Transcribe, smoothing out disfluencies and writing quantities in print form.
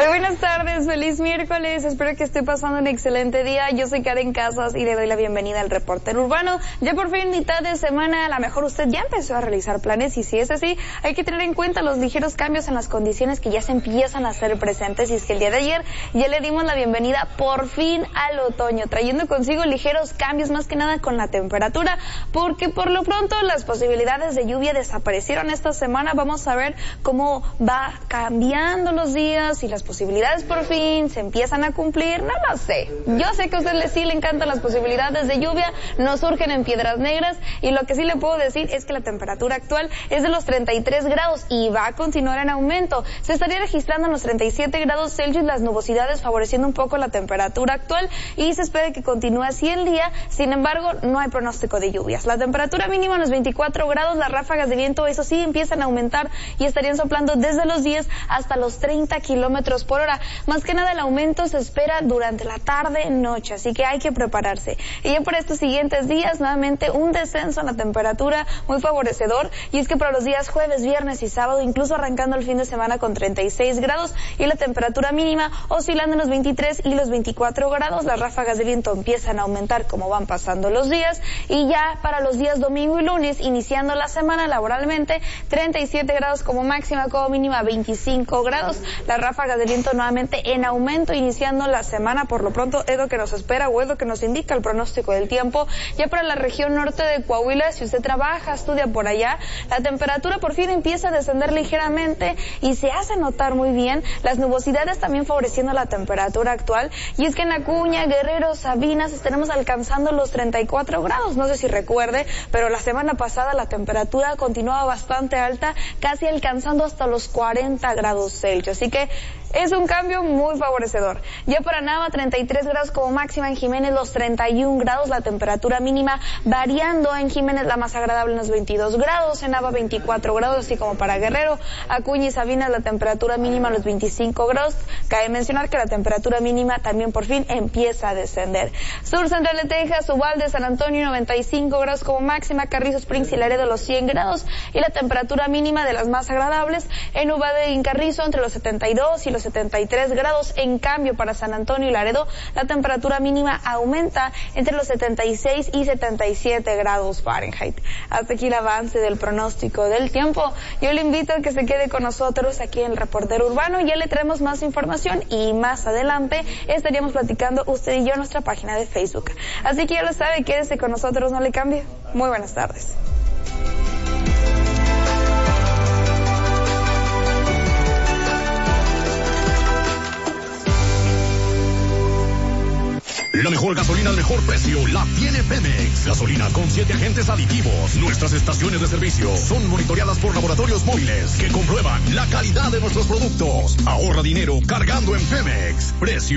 Muy buenas tardes, feliz miércoles, espero que esté pasando un excelente día. Yo soy Karen Casas y le doy la bienvenida al Reportero Urbano. Ya por fin mitad de semana, a lo mejor usted ya empezó a realizar planes y si es así, hay que tener en cuenta los ligeros cambios en las condiciones que ya se empiezan a hacer presentes. Y es que el día de ayer ya le dimos la bienvenida por fin al otoño, trayendo consigo ligeros cambios más que nada con la temperatura, porque por lo pronto las posibilidades de lluvia desaparecieron esta semana. Vamos a ver cómo va cambiando los días y las posibilidades por fin se empiezan a cumplir. No lo sé. Yo sé que a usted sí le encantan las posibilidades de lluvia, no surgen en Piedras Negras, y lo que sí le puedo decir es que la temperatura actual es de los 33 grados y va a continuar en aumento. Se estaría registrando en los 37 grados Celsius, las nubosidades favoreciendo un poco la temperatura actual y se espera que continúe así el día. Sin embargo, no hay pronóstico de lluvias. La temperatura mínima en los 24 grados, las ráfagas de viento, eso sí, empiezan a aumentar y estarían soplando desde los 10 hasta los 30 kilómetros por hora. Más que nada el aumento se espera durante la tarde, noche, así que hay que prepararse. Y ya por estos siguientes días, nuevamente un descenso en la temperatura muy favorecedor, y es que para los días jueves, viernes y sábado, incluso arrancando el fin de semana con 36 grados y la temperatura mínima oscilando en los 23 y los 24 grados, las ráfagas de viento empiezan a aumentar como van pasando los días, y ya para los días domingo y lunes, iniciando la semana laboralmente, 37 grados como máxima, como mínima 25 grados, las ráfagas de viento nuevamente en aumento, iniciando la semana. Por lo pronto es lo que nos espera o es lo que nos indica el pronóstico del tiempo. Ya para la región norte de Coahuila, si usted trabaja, estudia por allá, la temperatura por fin empieza a descender ligeramente y se hace notar muy bien, las nubosidades también favoreciendo la temperatura actual, y es que en Acuña, Guerrero, Sabinas estaremos alcanzando los 34 grados, no sé si recuerde, pero la semana pasada la temperatura continuaba bastante alta, casi alcanzando hasta los 40 grados Celsius, así que es un cambio muy favorecedor. Ya para Nava, 33 grados como máxima, en Jiménez los 31 grados, la temperatura mínima variando, en Jiménez la más agradable en los 22 grados, en Nava 24 grados, así como para Guerrero, Acuña y Sabinas la temperatura mínima los 25 grados. Cabe mencionar que la temperatura mínima también por fin empieza a descender. Sur central de Texas, Uvalde, San Antonio 95 grados como máxima, Carrizo Springs y Laredo los 100 grados, y la temperatura mínima de las más agradables en Uvalde y en Carrizo entre los 72 y los 73 grados. En cambio, para San Antonio y Laredo, la temperatura mínima aumenta entre los 76 y 77 grados Fahrenheit. Hasta aquí el avance del pronóstico del tiempo. Yo le invito a que se quede con nosotros aquí en el Reportero Urbano. Ya le traemos más información y más adelante estaríamos platicando usted y yo en nuestra página de Facebook. Así que ya lo sabe, quédese con nosotros, no le cambie. Muy buenas tardes. La mejor gasolina al mejor precio la tiene Pemex. Gasolina con 7 agentes aditivos. Nuestras estaciones de servicio son monitoreadas por laboratorios móviles que comprueban la calidad de nuestros productos. Ahorra dinero cargando en Pemex. Precio